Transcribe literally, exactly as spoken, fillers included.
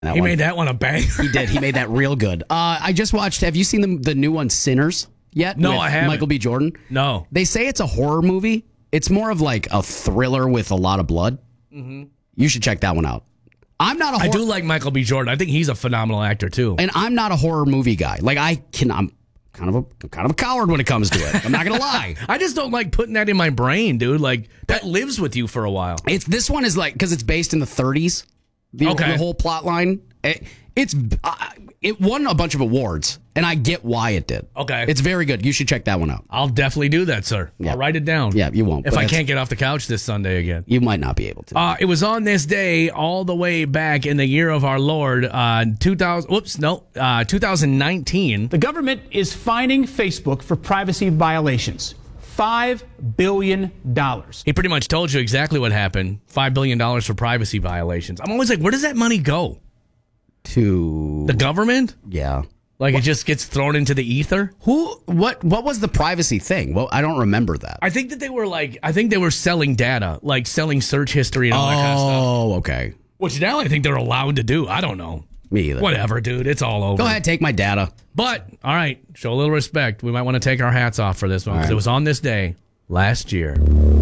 That he one. made that one a bang. He did. He made that real good. Uh, I just watched. Have you seen the the new one, Sinners? Yet? No, with I haven't. Michael B. Jordan. No. They say it's a horror movie. It's more of like a thriller with a lot of blood. Mm-hmm. You should check that one out. I'm not a horror, I do like Michael B. Jordan. I think he's a phenomenal actor too. and I'm not a horror movie guy. Like I can, I'm kind of a kind of a coward when it comes to it. I'm not gonna lie. I just don't like putting that in my brain, dude. Like that lives with you for a while. It's this one is like because it's based in the thirties. The, Okay. the whole plot line. It, it's uh, it won a bunch of awards, and I get why it did. Okay. It's very good. You should check that one out. I'll definitely do that, sir. Yeah. I'll write it down. Yeah, you won't. If but I that's- can't get off the couch this Sunday again. you might not be able to. Uh, it was on this day all the way back in the year of our Lord, uh, two thousand. Whoops, no, uh, two thousand nineteen. The government is fining Facebook for privacy violations. Five billion dollars. He pretty much told you exactly what happened. Five billion dollars for privacy violations. I'm always like, where does that money go? to The government? yeah. Like it just gets thrown into the ether? Who? What? What was the privacy thing? Well, I don't remember that. I think that they were like, I think they were selling data, like selling search history and all that kind of stuff. Oh, okay. Which now I think they're allowed to do. I don't know. Me either. Whatever, dude. It's all over. Go ahead, take my data. But, all right, show a little respect. We might want to take our hats off for this one because All right. it was on this day last year.